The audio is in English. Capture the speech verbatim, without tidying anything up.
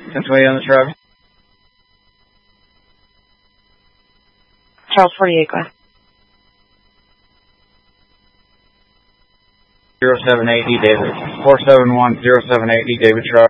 Somebody on the truck. Charles forty-eight, go ahead. zero seven eight D David. four seven one zero seven eight D David truck.